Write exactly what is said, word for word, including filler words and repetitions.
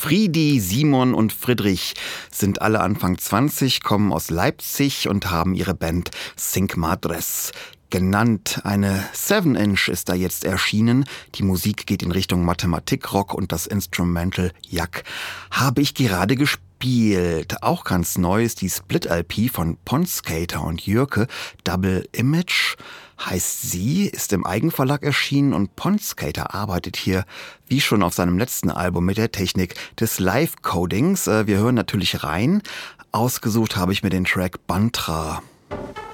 Friedi, Simon und Friedrich sind alle Anfang zwanzig, kommen aus Leipzig und haben ihre Band Cinq Madres genannt. Eine Seven Inch ist da jetzt erschienen. Die Musik geht in Richtung Mathematikrock und das Instrumental Jack habe ich gerade gespielt. Auch ganz neu ist die Split-L P von Ponskater und Jürke. Double Image heißt sie, ist im Eigenverlag erschienen und Ponskater arbeitet hier, wie schon auf seinem letzten Album, mit der Technik des Live-Codings. Wir hören natürlich rein. Ausgesucht habe ich mir den Track Bantra.